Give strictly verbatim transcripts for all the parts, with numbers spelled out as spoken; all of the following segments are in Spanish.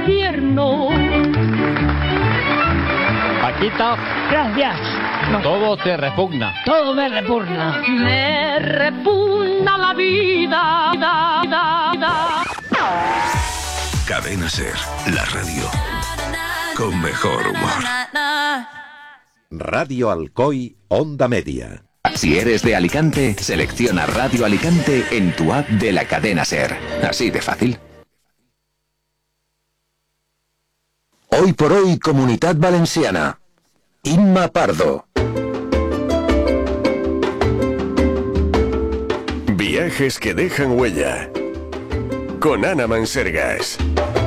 infierno. Paquita. Gracias. No. Todo te repugna. Todo me repugna. Me repugna la vida. Da, da, da. Cadena Ser, la radio con mejor humor. Radio Alcoy, Onda Media. Si eres de Alicante, selecciona Radio Alicante en tu app de la Cadena Ser. Así de fácil. Hoy por hoy, Comunidad Valenciana. Inma Pardo. Viajes que dejan huella. Con Ana Mansergas.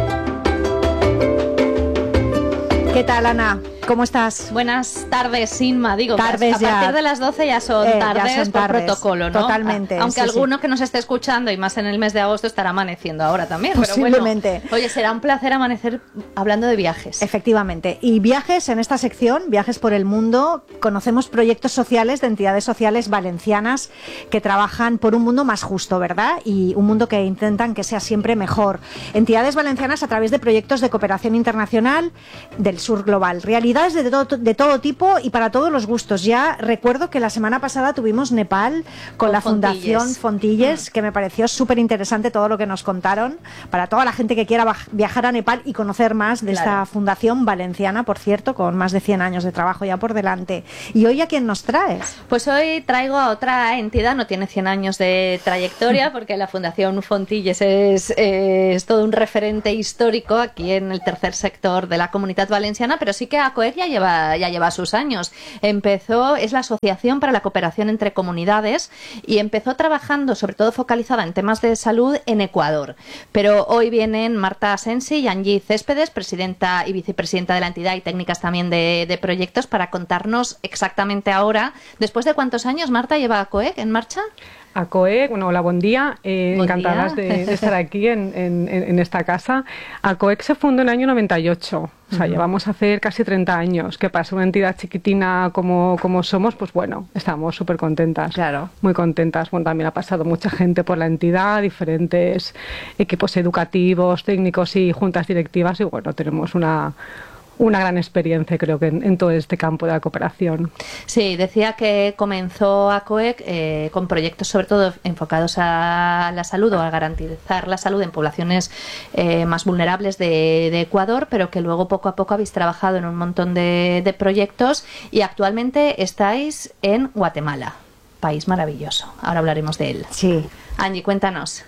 ¿Qué tal, Ana? ¿Cómo estás? Buenas tardes, Inma. Digo, tardes a partir ya. de las doce ya son eh, tardes ya son por tardes, protocolo, ¿no? Totalmente. Aunque sí, alguno sí. que nos esté escuchando, y más en el mes de agosto, estará amaneciendo ahora también. Posiblemente. Pero bueno, oye, será un placer amanecer hablando de viajes. Efectivamente. Y viajes, en esta sección, Viajes por el Mundo, conocemos proyectos sociales de entidades sociales valencianas que trabajan por un mundo más justo, ¿verdad? Y un mundo que intentan que sea siempre mejor. Entidades valencianas a través de proyectos de cooperación internacional del sur global. Realidades de todo, de todo tipo y para todos los gustos. Ya recuerdo que la semana pasada tuvimos Nepal con, con la Fontilles. Fundación Fontilles, mm. que me pareció súper interesante todo lo que nos contaron, para toda la gente que quiera viajar a Nepal y conocer más de claro. esta fundación valenciana, por cierto, con más de cien años de trabajo ya por delante. ¿Y hoy a quién nos traes? Pues hoy traigo a otra entidad, no tiene cien años de trayectoria, porque la Fundación Fontilles es, es todo un referente histórico aquí en el tercer sector de la Comunidad Valenciana, pero sí que ACOEC ya lleva, ya lleva sus años. Empezó, es la Asociación para la Cooperación entre Comunidades, y empezó trabajando sobre todo focalizada en temas de salud en Ecuador. Pero hoy vienen Marta Asensi y Angie Céspedes, presidenta y vicepresidenta de la entidad y técnicas también de, de proyectos, para contarnos exactamente ahora, después de cuántos años, Marta, lleva ACOEC en marcha. ACOEC, bueno, hola, buen día, eh, buen encantadas día. De, de estar aquí en, en, en esta casa. ACOEC se fundó en el año noventa y ocho, o sea, uh-huh. llevamos a hacer casi treinta años, que para ser una entidad chiquitina como, como somos, pues bueno, estamos súper contentas, claro. muy contentas. Bueno, también ha pasado mucha gente por la entidad, diferentes equipos educativos, técnicos y juntas directivas, y bueno, tenemos una... una gran experiencia, creo que en, en todo este campo de la cooperación. Sí, decía que comenzó ACOEC eh, con proyectos sobre todo enfocados a la salud o a garantizar la salud en poblaciones eh, más vulnerables de, de Ecuador, pero que luego poco a poco habéis trabajado en un montón de, de proyectos y actualmente estáis en Guatemala, país maravilloso. Ahora hablaremos de él. Sí. Angie, cuéntanos.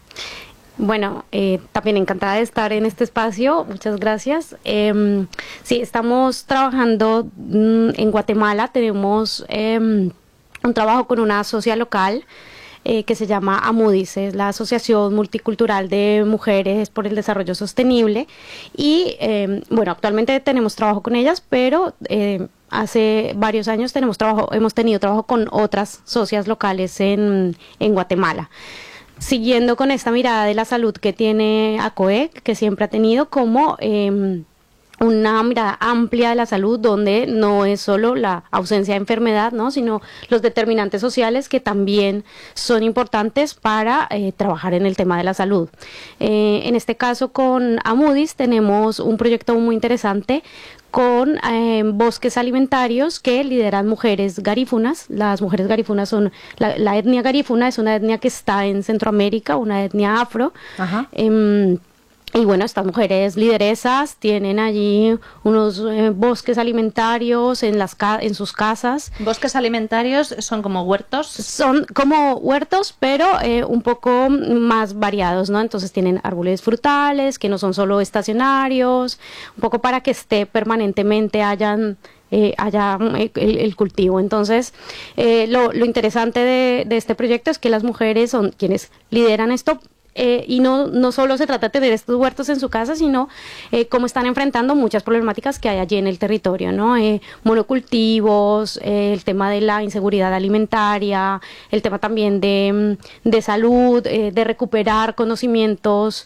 Bueno, eh, también encantada de estar en este espacio, muchas gracias. Eh, sí, estamos trabajando mm, en Guatemala, tenemos eh, un trabajo con una socia local eh, que se llama AMUDIS, es la Asociación Multicultural de Mujeres por el Desarrollo Sostenible, y eh, bueno, actualmente tenemos trabajo con ellas, pero eh, hace varios años tenemos trabajo, hemos tenido trabajo con otras socias locales en, en Guatemala. Siguiendo con esta mirada de la salud que tiene ACOEC, que siempre ha tenido como eh, una mirada amplia de la salud, donde no es solo la ausencia de enfermedad, ¿no?, sino los determinantes sociales que también son importantes para eh, trabajar en el tema de la salud. Eh, en este caso con AMUDIS tenemos un proyecto muy interesante con eh, bosques alimentarios que lideran mujeres garífunas. Las mujeres garífunas son, la, la etnia garífuna es una etnia que está en Centroamérica, una etnia afro. Ajá. Eh, Y bueno, estas mujeres lideresas tienen allí unos eh, bosques alimentarios en las ca en sus casas. ¿Bosques alimentarios son como huertos? Son como huertos, pero eh, un poco más variados, ¿no? Entonces tienen árboles frutales que no son solo estacionarios, un poco para que esté permanentemente hayan... Eh, haya el, el cultivo. Entonces, eh, lo, lo interesante de, de este proyecto es que las mujeres son quienes lideran esto. Eh, y no, no solo se trata de tener estos huertos en su casa, sino eh, cómo están enfrentando muchas problemáticas que hay allí en el territorio, ¿no? Eh, monocultivos, eh, el tema de la inseguridad alimentaria, el tema también de, de salud, eh, de recuperar conocimientos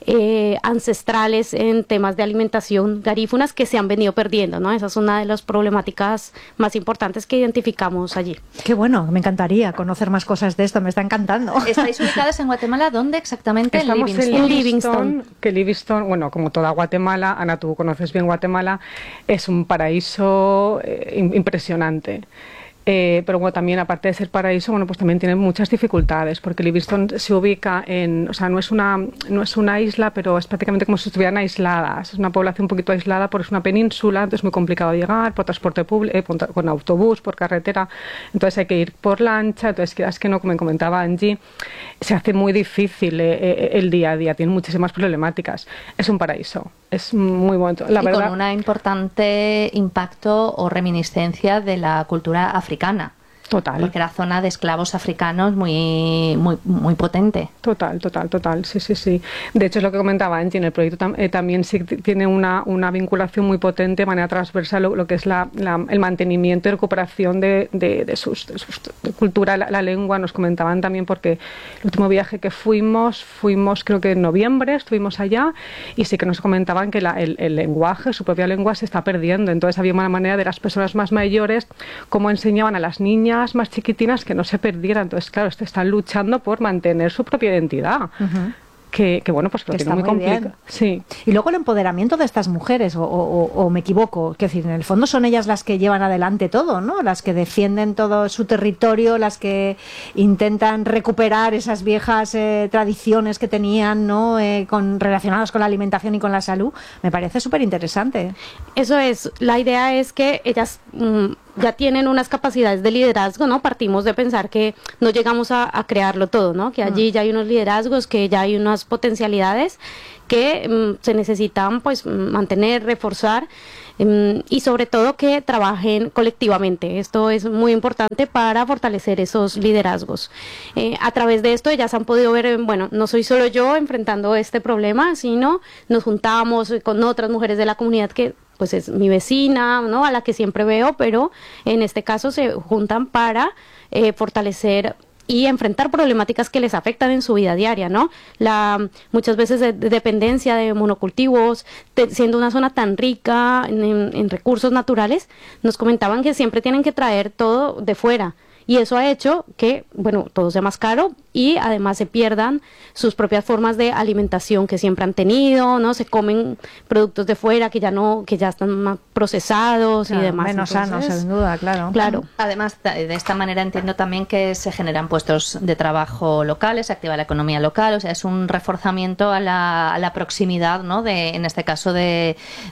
eh, ancestrales en temas de alimentación garífunas que se han venido perdiendo, ¿no? Esa es una de las problemáticas más importantes que identificamos allí. Qué bueno, me encantaría conocer más cosas de esto, me está encantando. ¿Estáis ubicadas en Guatemala? ¿Dónde exactamente? Estamos en Livingston. en Livingston, que Livingston, bueno, como toda Guatemala, Ana, tú conoces bien Guatemala, es un paraíso eh, impresionante. Eh, pero bueno, también aparte de ser paraíso, bueno, pues también tiene muchas dificultades, porque Livingston se ubica en, o sea, no es una no es una isla, pero es prácticamente como si estuvieran aisladas. Es una población un poquito aislada porque es una península, entonces es muy complicado llegar por transporte público, eh, con autobús, por carretera, entonces hay que ir por lancha, entonces es que no, como me comentaba Angie, se hace muy difícil eh, eh, el día a día, tiene muchísimas problemáticas. Es un paraíso, es muy bueno. La y verdad, con un importante impacto o reminiscencia de la cultura africana. Total. Porque era zona de esclavos africanos muy, muy, muy potente. Total, total, total, sí, sí, sí. De hecho, es lo que comentaba Angie, en el proyecto tam eh, también sí tiene una, una vinculación muy potente de manera transversal lo, lo que es la, la, el mantenimiento y recuperación de, de, de, sus, de sus de cultura, la, la lengua. Nos comentaban también porque el último viaje que fuimos, fuimos creo que en noviembre, estuvimos allá y sí que nos comentaban que la, el, el lenguaje, su propia lengua se está perdiendo. Entonces había una manera de las personas más mayores, cómo enseñaban a las niñas más chiquitinas que no se perdieran. Entonces, claro, están luchando por mantener su propia identidad. Uh-huh. Que, que bueno, pues que lo tiene muy, muy complicado. Sí. Y luego el empoderamiento de estas mujeres, o, o, o me equivoco, que decir, en el fondo son ellas las que llevan adelante todo, ¿no? Las que defienden todo su territorio, las que intentan recuperar esas viejas eh, tradiciones que tenían, ¿no? Eh, con, relacionadas con la alimentación y con la salud. Me parece súper interesante. Eso es, la idea es que ellas mmm, ya tienen unas capacidades de liderazgo, ¿no? Partimos de pensar que no llegamos a, a crearlo todo, ¿no? Que allí ya hay unos liderazgos, que ya hay unas potencialidades que mmm, se necesitan pues mantener, reforzar mmm, y sobre todo que trabajen colectivamente. Esto es muy importante para fortalecer esos liderazgos. Eh, a través de esto ellas han podido ver, bueno, no soy solo yo enfrentando este problema, sino nos juntamos con otras mujeres de la comunidad que pues es mi vecina, ¿no? A la que siempre veo, pero en este caso se juntan para eh, fortalecer y enfrentar problemáticas que les afectan en su vida diaria, ¿no? La muchas veces de, de dependencia de monocultivos, de, siendo una zona tan rica en, en, en recursos naturales, nos comentaban que siempre tienen que traer todo de fuera. Y eso ha hecho que, bueno, todo sea más caro y además se pierdan sus propias formas de alimentación que siempre han tenido, ¿no? Se comen productos de fuera que ya no, que ya están más procesados, claro, y demás. Menos Entonces, sanos, sin duda, claro. Claro. Además, de esta manera entiendo también que se generan puestos de trabajo locales, se activa la economía local, o sea, es un reforzamiento a la, a la proximidad, ¿no? De, en este caso de,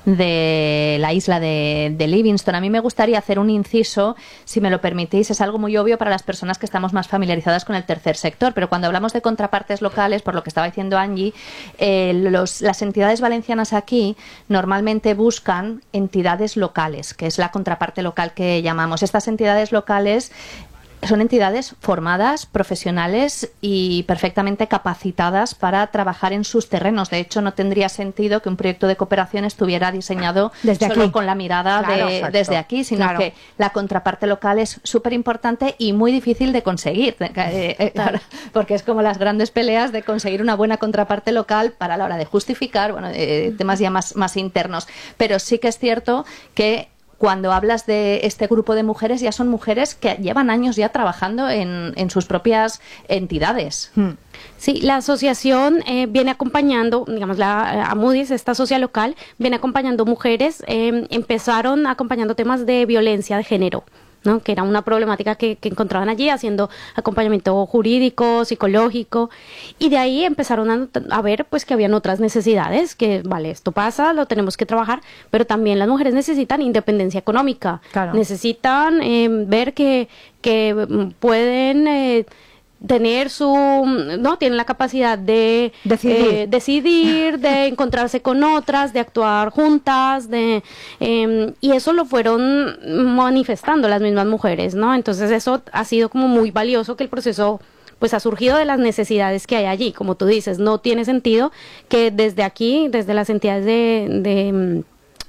de la isla de, de Livingston. A mí me gustaría hacer un inciso, si me lo permitís, es algo muy obvio para las personas que estamos más familiarizadas con el tercer sector, pero cuando hablamos de contrapartes locales, por lo que estaba diciendo Angie, eh, los, las entidades valencianas aquí normalmente buscan entidades locales, que es la contraparte local que llamamos. Estas entidades locales son entidades formadas, profesionales y perfectamente capacitadas para trabajar en sus terrenos. De hecho, no tendría sentido que un proyecto de cooperación estuviera diseñado desde solo aquí, con la mirada claro, de, desde aquí, sino claro, que la contraparte local es súper importante y muy difícil de conseguir, eh, eh, claro, porque es como las grandes peleas de conseguir una buena contraparte local para la hora de justificar, bueno, eh, temas ya más, más internos. Pero sí que es cierto que cuando hablas de este grupo de mujeres, ya son mujeres que llevan años ya trabajando en, en sus propias entidades. Sí, la asociación eh, viene acompañando, digamos, la Amudis, esta socia local, viene acompañando mujeres, eh, empezaron acompañando temas de violencia de género, ¿no? Que era una problemática que, que encontraban allí, haciendo acompañamiento jurídico, psicológico, y de ahí empezaron a, a ver pues que habían otras necesidades, que vale, esto pasa, lo tenemos que trabajar, pero también las mujeres necesitan independencia económica, claro, necesitan eh, ver que, que pueden eh, tener su, no, tienen la capacidad de decidir, eh, decidir de encontrarse con otras, de actuar juntas, de eh, y eso lo fueron manifestando las mismas mujeres, ¿no? Entonces eso ha sido como muy valioso, que el proceso pues ha surgido de las necesidades que hay allí. Como tú dices, no tiene sentido que desde aquí, desde las entidades de, de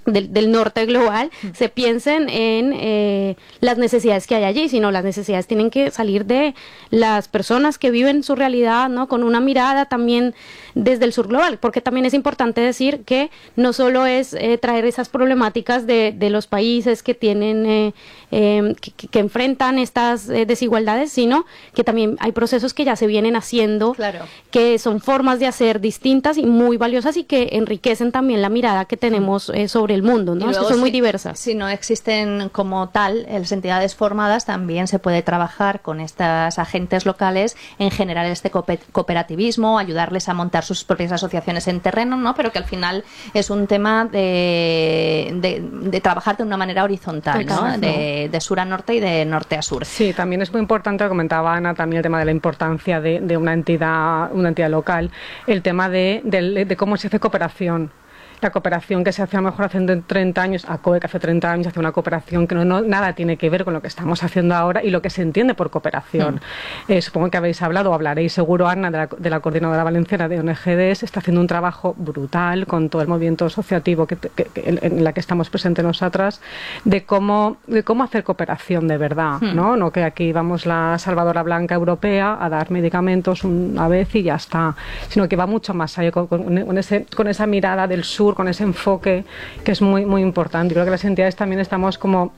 Del, del norte global, se piensen en eh, las necesidades que hay allí, sino las necesidades tienen que salir de las personas que viven su realidad, ¿no? Con una mirada también desde el sur global, porque también es importante decir que no solo es eh, traer esas problemáticas de, de los países que tienen eh, eh, que, que enfrentan estas eh, desigualdades, sino que también hay procesos que ya se vienen haciendo, claro, que son formas de hacer distintas y muy valiosas y que enriquecen también la mirada que tenemos eh, sobre el mundo, ¿no? Es que son si, muy diversas. Si no existen como tal las entidades formadas, también se puede trabajar con estas agentes locales en generar este cooperativismo, ayudarles a montar sus propias asociaciones en terreno, ¿no? Pero que al final es un tema de, de, de trabajar de una manera horizontal, ¿no? De, de sur a norte y de norte a sur. Sí, también es muy importante, lo comentaba Ana, también el tema de la importancia de, de una entidad, una entidad local, el tema de, de, de cómo se hace cooperación. La cooperación que se hace a lo mejor hace treinta años, ACOE que hace treinta años hace una cooperación que no, no nada tiene que ver con lo que estamos haciendo ahora y lo que se entiende por cooperación. Mm. Eh, supongo que habéis hablado o hablaréis seguro, Ana, de la, de la coordinadora valenciana de O N G Ds, está haciendo un trabajo brutal con todo el movimiento asociativo que, que, que, en la que estamos presentes nosotras, de cómo, de cómo hacer cooperación de verdad, mm. ¿no? No que aquí vamos la salvadora blanca europea a dar medicamentos una vez y ya está, sino que va mucho más allá con, con, con, ese, con esa mirada del sur, con ese enfoque que es muy muy importante. Creo que las entidades también estamos como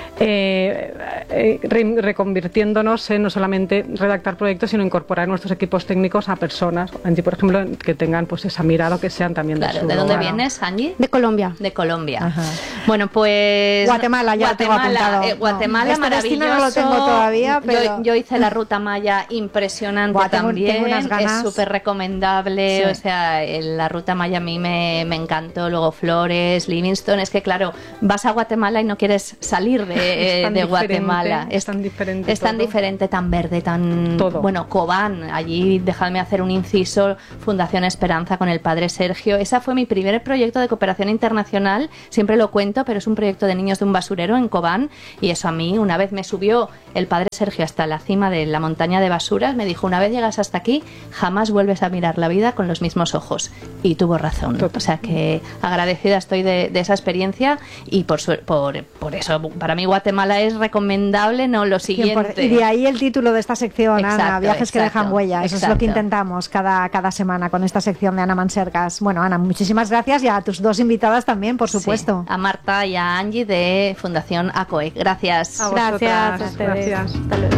eh, eh, re, reconvirtiéndonos en no solamente redactar proyectos, sino incorporar nuestros equipos técnicos a personas, Angie, por ejemplo, que tengan pues esa mirada, que sean también claro, del sur. ¿De dónde global. vienes, Angie? De Colombia. De Colombia. Ajá. Bueno, pues Guatemala, ya Guatemala, tengo apuntado. eh, Guatemala, no, este maravilloso. destino no lo tengo todavía, pero yo, yo hice la ruta maya impresionante. Buah, tengo, también. Tengo unas ganas. Es súper recomendable. Sí. O sea, la ruta maya a mí me, me encantó. Luego Flores, Livingston. Es que claro, vas a Guatemala y no quieres salir de, eh, de Guatemala. Es tan diferente. Es tan todo. diferente, tan verde, tan todo. Bueno, Cobán. Allí, dejadme hacer un inciso. Fundación Esperanza con el padre Sergio. Esa fue mi primer proyecto de cooperación internacional. Siempre lo cuento, pero es un proyecto de niños de un basurero en Cobán. Y eso a mí, una vez me subió el padre Sergio hasta la cima de la montaña de basuras, me dijo: una vez llegas hasta aquí, jamás vuelves a mirar la vida con los mismos ojos. Y tuvo razón. O sea que agradecida estoy de, de esa experiencia y por, su, por, por eso para mí Guatemala es recomendable, no lo siguiente. Y de ahí el título de esta sección, exacto, Ana, Viajes exacto, que dejan huella. Eso exacto. es lo que intentamos cada, cada semana con esta sección de Ana Mansergas. Bueno, Ana, muchísimas gracias y a tus dos invitadas también, por supuesto. Sí, a Marta y a Angie de Fundación ACOE. Gracias. A Gracias a ustedes. Gracias. Hasta luego.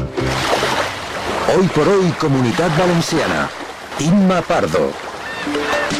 Hoy por hoy, Comunidad Valenciana. Inma Pardo.